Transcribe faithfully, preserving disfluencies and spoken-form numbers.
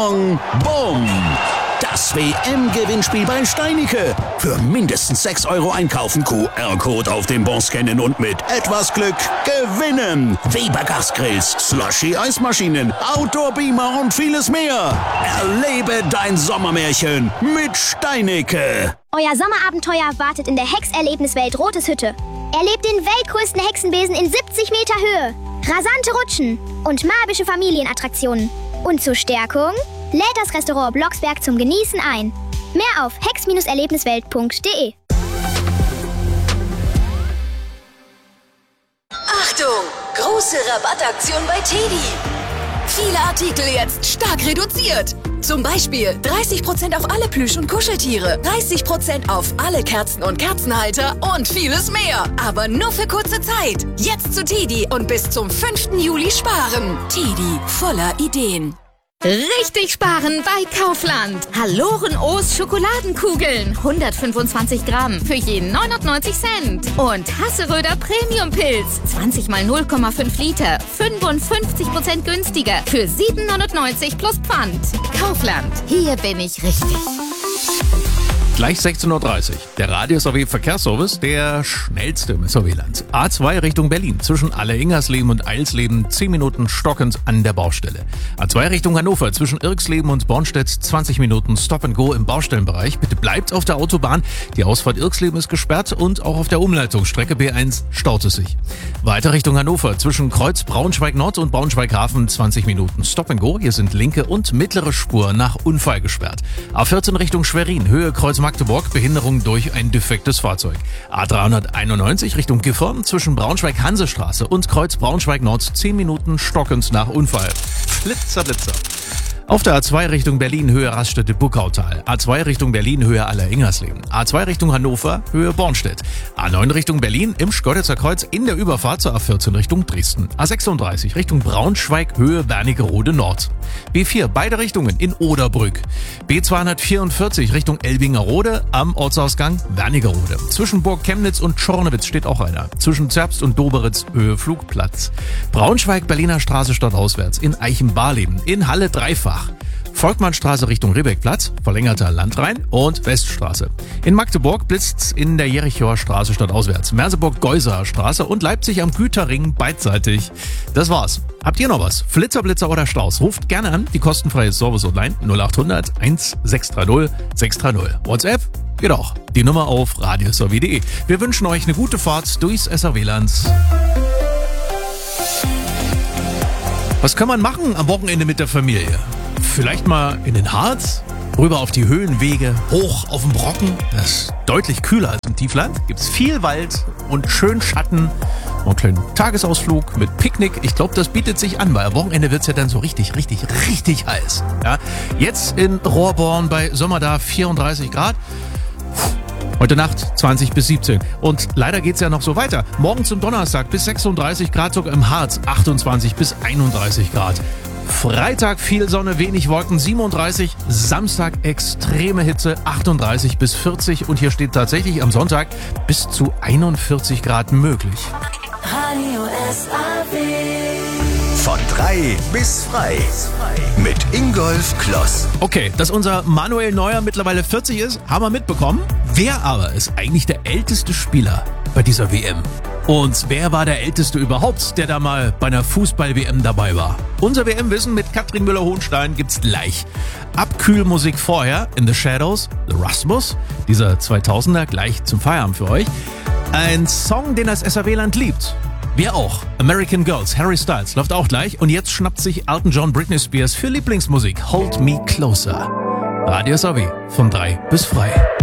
Pong, bumm. Das W M-Gewinnspiel bei Steinicke. Für mindestens sechs Euro einkaufen, Q R-Code auf dem Bon scannen und mit etwas Glück gewinnen. Weber Gasgrills, Slushy-Eismaschinen, Outdoor-Beamer und vieles mehr. Erlebe dein Sommermärchen mit Steinicke. Euer Sommerabenteuer wartet in der Hex-Erlebniswelt Rotes Hütte. Erlebt den weltgrößten Hexenbesen in siebzig Meter Höhe, rasante Rutschen und magische Familienattraktionen. Und zur Stärkung lädt das Restaurant Blocksberg zum Genießen ein. Mehr auf hex Erlebniswelt punkt de. Achtung! Große Rabattaktion bei Teddy. Viele Artikel jetzt stark reduziert. Zum Beispiel dreißig Prozent auf alle Plüsch- und Kuscheltiere, dreißig Prozent auf alle Kerzen und Kerzenhalter und vieles mehr. Aber nur für kurze Zeit. Jetzt zu Teddy und bis zum fünften Juli sparen. Teddy, voller Ideen. Richtig sparen bei Kaufland. Haloren-O's Schokoladenkugeln. hundertfünfundzwanzig Gramm für jeden neunundneunzig Cent. Und Hasseröder Premium-Pilz. zwanzig mal null Komma fünf Liter. fünfundfünfzig Prozent günstiger. Für sieben neunundneunzig plus Pfand. Kaufland. Hier bin ich richtig. Gleich sechzehn Uhr dreißig. Der Radio-S A W Verkehrsservice, der schnellste im S A W-Land. A zwei Richtung Berlin. Zwischen Alle-Ingersleben und Eilsleben zehn Minuten stockend an der Baustelle. A zwei Richtung Hannover. Zwischen Irksleben und Bornstedt zwanzig Minuten Stop-and-Go im Baustellenbereich. Bitte bleibt auf der Autobahn. Die Ausfahrt Irksleben ist gesperrt und auch auf der Umleitungsstrecke B eins staut es sich. Weiter Richtung Hannover. Zwischen Kreuz Braunschweig-Nord und Braunschweig-Hafen zwanzig Minuten Stop-and-Go. Hier sind linke und mittlere Spur nach Unfall gesperrt. A vierzehn Richtung Schwerin. Höhe Kreuz Magdeburg, Behinderung durch ein defektes Fahrzeug. A dreihunderteinundneunzig Richtung Gifhorn, zwischen Braunschweig-Hansestraße und Kreuz Braunschweig-Nord zehn Minuten stockend nach Unfall. Blitzer, Blitzer. Auf der A zwei Richtung Berlin, Höhe Raststätte-Buckautal. A zwei Richtung Berlin, Höhe Aller-Ingersleben. A zwei Richtung Hannover, Höhe Bornstedt. A neun Richtung Berlin, im Schkeuditzer Kreuz in der Überfahrt zur A vierzehn Richtung Dresden. A sechsunddreißig Richtung Braunschweig, Höhe Wernigerode Nord. B vier, beide Richtungen in Oderbrück. B zweihundertvierundvierzig Richtung Elbingerode am Ortsausgang Wernigerode. Zwischen Burg Chemnitz und Schornewitz steht auch einer. Zwischen Zerbst und Doberitz, Höhe Flugplatz. Braunschweig, Berliner Straße stadtauswärts in Eichenbarleben. In Halle dreifach. Volkmannstraße Richtung Riebeckplatz, verlängerter Landrhein und Weststraße. In Magdeburg blitzt's in der Jerichoer Straße stadtauswärts, Merseburg-Geuseer Straße und Leipzig am Güterring beidseitig. Das war's. Habt ihr noch was? Flitzer, Blitzer oder Staus? Ruft gerne an, die kostenfreie Service-Hotline null acht hundert sechshundertsechzig sechshundertsechzig. WhatsApp geht auch. Die Nummer auf radio s a w punkt de. Wir wünschen euch eine gute Fahrt durchs S A W-Land. Was kann man machen am Wochenende mit der Familie? Vielleicht mal in den Harz, rüber auf die Höhenwege, hoch auf den Brocken. Das ist deutlich kühler als im Tiefland. Gibt's viel Wald und schön Schatten. Und einen kleinen Tagesausflug mit Picknick. Ich glaube, das bietet sich an, weil am Wochenende wird's ja dann so richtig, richtig, richtig heiß. Ja, jetzt in Rohrborn bei Sommer da vierunddreißig Grad. Heute Nacht zwanzig bis siebzehn. Und leider geht's ja noch so weiter. Morgen zum Donnerstag bis sechsunddreißig Grad, sogar im Harz achtundzwanzig bis einunddreißig Grad. Freitag viel Sonne, wenig Wolken, siebenunddreißig. Samstag extreme Hitze, achtunddreißig bis vierzig. Und hier steht tatsächlich am Sonntag bis zu einundvierzig Grad möglich. Radio S A W. Von drei bis frei. Mit Ingolf Kloss. Okay, dass unser Manuel Neuer mittlerweile vierzig ist, haben wir mitbekommen. Wer aber ist eigentlich der älteste Spieler bei dieser W M? Und wer war der Älteste überhaupt, der da mal bei einer Fußball-W M dabei war? Unser W M-Wissen mit Katrin Müller-Hohenstein gibt's gleich. Abkühlmusik vorher, In the Shadows, The Rasmus, dieser zweitausender gleich zum Feierabend für euch. Ein Song, den das S A W-Land liebt. Wir auch. American Girls, Harry Styles läuft auch gleich. Und jetzt schnappt sich Elton John, Britney Spears für Lieblingsmusik. Hold Me Closer. Radio S A W von drei bis frei.